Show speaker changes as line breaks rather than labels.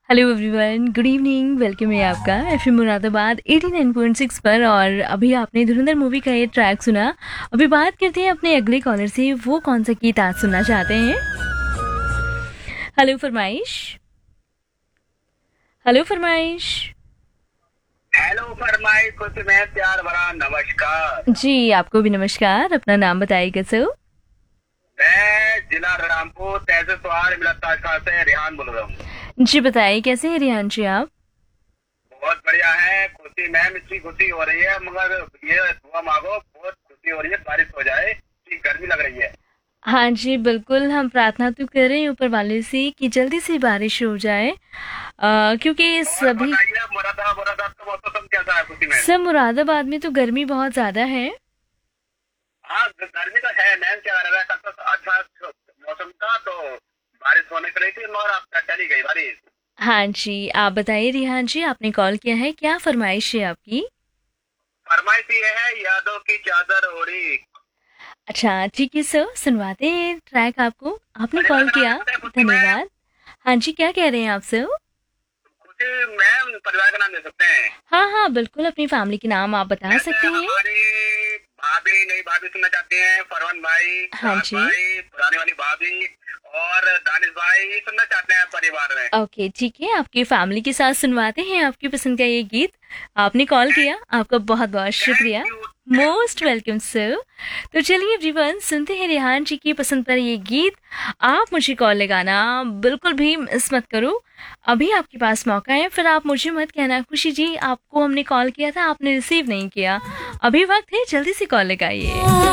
Hello everyone, good evening. Welcome है आपका FM Moradabad 89.6 पर। और अभी आपने धुरंधर मूवी का ये ट्रैक सुना। अभी बात करते हैं अपने अगले कॉलर से, वो कौन सा गीत आज सुनना चाहते हैं। हेलो फरमाइश। हेलो फरमाइश।
हेलो फरमाई कुछ मैं प्यार भरा नमस्कार।
जी, आपको भी नमस्कार। अपना नाम बताइएगा सर।
मैं जिला रामपुर तहसील सोहार मिलत ताजखा से रेहान बोल रहा हूँ।
जी बताइए, कैसे हैं रिहान जी आप।
बहुत बढ़िया है। खुशी मैम, इतनी खुशी हो रही है मगर ये दुआ मांगो, बहुत खुशी हो रही है, बारिश हो जाए, इतनी गर्मी लग रही है।
हाँ जी बिल्कुल, हम प्रार्थना तो कर रहे हैं ऊपर वाले से कि जल्दी से बारिश हो जाए, क्योंकि
और
सभी
बताइए मुरादाबाद का मौसम कैसा है खुशी मैम?
सब मुरादाबाद में तो गर्मी बहुत ज़्यादा है।
हाँ गर्मी तो है मैम, क्या रहा है, कल तो अच्छा मौसम था तो बारिश होने की रही थी मगर अब चली गई बारिश।
हाँ जी, आप बताइए रिहान जी, आपने कॉल किया है, क्या फरमाइश है आपकी।
फरमाइश ये है, यादों की चादर ओढ़ी।
अच्छा ठीक है सर, सुनवाते हैं ट्रैक आपको। आपने
परिवार
कॉल
का नाम
किया,
नहीं पता है खुशी मैम?
धन्यवाद। हाँ जी, क्या कह रहे हैं आप सर।
खुशी मैम परिवार का नाम ले सकते हैं?
हाँ हाँ बिल्कुल, अपनी फैमिली के नाम आप बता
जैसे
सकते हैं।
हमारी भाभी, नई भाभी सुनना चाहते हैं, फरमान भाई,
हाँ
राज
जी।
भाई, पुरानी वाली भाभी और दानिश भाई, ये सुनना चाहते हैं परिवार में।
ओके ठीक है, आपकी फैमिली के साथ सुनवाते हैं आपकी पसंद का ये गीत। आपने कॉल किया, आपका बहुत बहुत
थैंक
शुक्रिया।
You thank
most
you.
Welcome sir. तो चलिए एवरीवन, सुनते हैं रेहान जी की पसंद पर ये गीत। आप मुझे कॉल लगाना बिल्कुल भी मिस मत करो। अभी आपके पास मौका है, फिर आप मुझे मत कहना खुशी जी आपको हमने कॉल किया था, आपने रिसीव नहीं किया। अभी वक्त है, जल्दी से कॉल लगाइए।